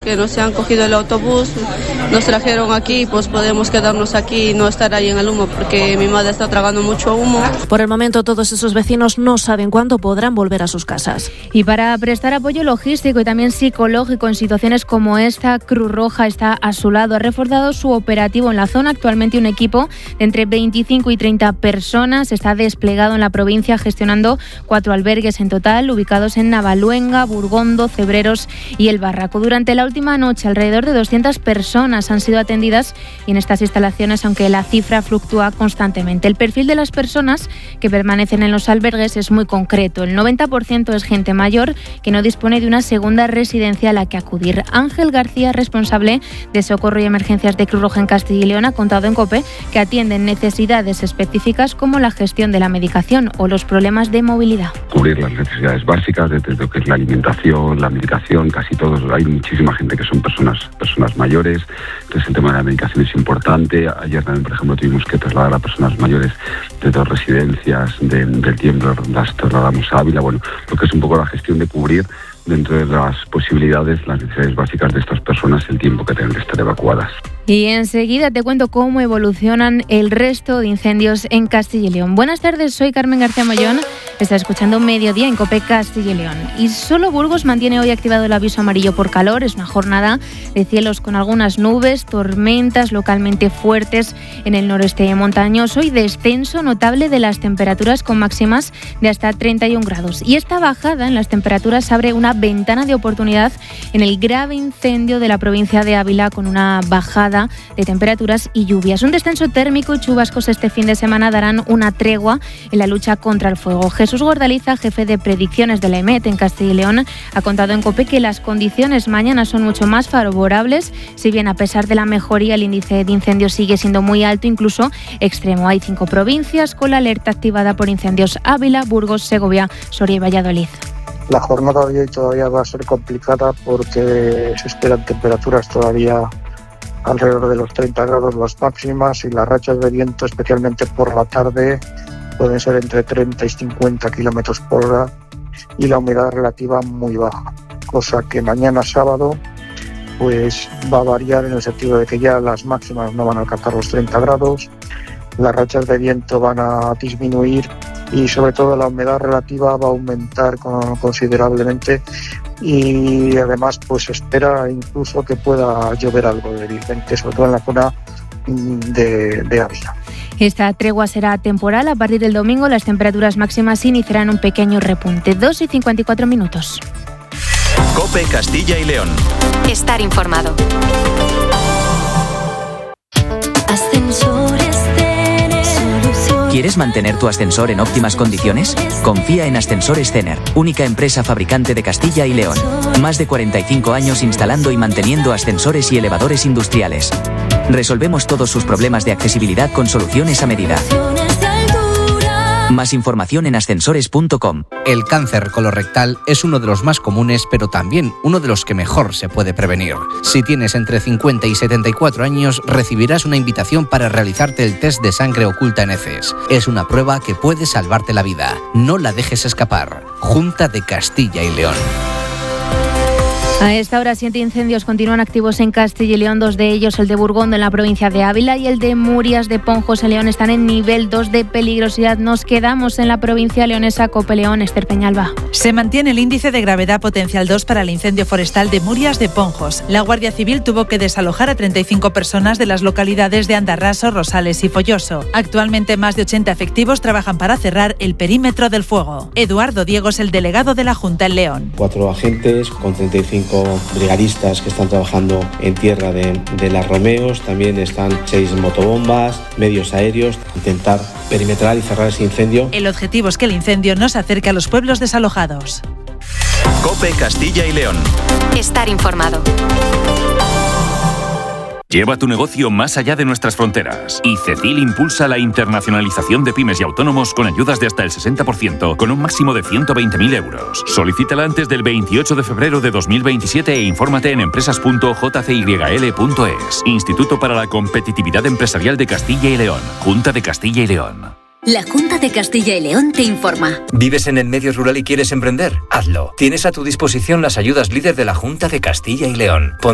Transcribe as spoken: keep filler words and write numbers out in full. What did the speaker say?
que nos han cogido el autobús, nos trajeron aquí, pues podemos quedarnos aquí y no estar ahí en el humo, porque mi madre está tragando mucho humo. Por el momento, todos esos vecinos no saben cuándo podrán volver a sus casas. Y para prestar apoyo logístico y también psicológico en situaciones como esta, Cruz Roja está a su lado. Ha reforzado su operativo en la zona. Actualmente un equipo de entre veinticinco y treinta personas está desplegado en la provincia, gestionando cuatro albergues en total, ubicados en Navaluenga, Burgondo, Cebreros y El Barraco. Durante la última noche, alrededor de doscientas personas han sido atendidas y en estas instalaciones, aunque la cifra fluctúa constantemente. El perfil de las personas que permanecen en los albergues es muy concreto. El noventa por ciento es gente mayor que no dispone de una segunda residencia a la que acudir. Ángel García, responsable de Socorro y Emergencias de Cruz Roja en Castilla y León, ha contado en COPE que atienden necesidades específicas como la gestión de la medicación o los problemas de movilidad. Cubrir las necesidades básicas, desde lo que es la alimentación, la medicación, casi todos. Hay muchísima gente que son personas personas mayores, entonces el tema de la medicación es importante. Ayer también, por ejemplo, tuvimos que trasladar a personas mayores de dos residencias de, del tiempo, las trasladamos a Ávila. Bueno, lo que es un poco la gestión de cubrir dentro de las posibilidades, las necesidades básicas de estas personas, el tiempo que tengan que estar evacuadas. Y enseguida te cuento cómo evolucionan el resto de incendios en Castilla y León. Buenas tardes, soy Carmen García Mollón. Está escuchando Mediodía en COPE Castilla y León. Y solo Burgos mantiene hoy activado el aviso amarillo por calor. Es una jornada de cielos con algunas nubes, tormentas localmente fuertes en el noreste montañoso y descenso notable de las temperaturas con máximas de hasta treinta y un grados. Y esta bajada en las temperaturas abre una ventana de oportunidad en el grave incendio de la provincia de Ávila, con una bajada de temperaturas y lluvias. Un descenso térmico y chubascos este fin de semana darán una tregua en la lucha contra el fuego. Jesús Gordaliza, jefe de predicciones de la EMET en Castilla y León, ha contado en COPE que las condiciones mañana son mucho más favorables, si bien a pesar de la mejoría el índice de incendios sigue siendo muy alto, incluso extremo. Hay cinco provincias con la alerta activada por incendios: Ávila, Burgos, Segovia, Soria y Valladolid. La jornada de hoy todavía va a ser complicada porque se esperan temperaturas todavía alrededor de los treinta grados las máximas, y las rachas de viento, especialmente por la tarde, pueden ser entre treinta y cincuenta kilómetros por hora, y la humedad relativa muy baja, cosa que mañana sábado pues va a variar en el sentido de que ya las máximas no van a alcanzar los treinta grados, las rachas de viento van a disminuir y sobre todo la humedad relativa va a aumentar considerablemente, y además pues se espera incluso que pueda llover algo débilmente, sobre todo en la zona de, de Ávila. Esta tregua será temporal. A partir del domingo las temperaturas máximas iniciarán un pequeño repunte. dos y cincuenta y cuatro minutos. COPE Castilla y León. Estar informado. ¿Quieres mantener tu ascensor en óptimas condiciones? Confía en Ascensores Cener, única empresa fabricante de Castilla y León. Más de cuarenta y cinco años instalando y manteniendo ascensores y elevadores industriales. Resolvemos todos sus problemas de accesibilidad con soluciones a medida. Más información en ascensores punto com. El cáncer colorectal es uno de los más comunes, pero también uno de los que mejor se puede prevenir. Si tienes entre cincuenta y setenta y cuatro años, recibirás una invitación para realizarte el test de sangre oculta en heces. Es una prueba que puede salvarte la vida. No la dejes escapar. Junta de Castilla y León. A esta hora, siete incendios continúan activos en Castilla y León, dos de ellos, el de Burgondo en la provincia de Ávila y el de Murias de Ponjos en León, están en nivel dos de peligrosidad. Nos quedamos en la provincia leonesa. COPE León, Esther Peñalba. Se mantiene el índice de gravedad potencial dos para el incendio forestal de Murias de Ponjos. La Guardia Civil tuvo que desalojar a treinta y cinco personas de las localidades de Andarraso, Rosales y Folloso. Actualmente más de ochenta efectivos trabajan para cerrar el perímetro del fuego. Eduardo Diego es el delegado de la Junta en León. Cuatro agentes con treinta y cinco brigadistas que están trabajando en tierra de, de las Romeos. También están seis motobombas, medios aéreos, intentar perimetrar y cerrar ese incendio. El objetivo es que el incendio no se acerque a los pueblos desalojados. COPE Castilla y León. Estar informado. Lleva tu negocio más allá de nuestras fronteras. Y Cecil impulsa la internacionalización de pymes y autónomos con ayudas de hasta el sesenta por ciento, con un máximo de ciento veinte mil euros. Solicítala antes del veintiocho de febrero de dos mil veintisiete e infórmate en empresas punto j c y l punto es. Instituto para la Competitividad Empresarial de Castilla y León. Junta de Castilla y León. La Junta de Castilla y León te informa. ¿Vives en el medio rural y quieres emprender? Hazlo. Tienes a tu disposición las ayudas líder de la Junta de Castilla y León. Pon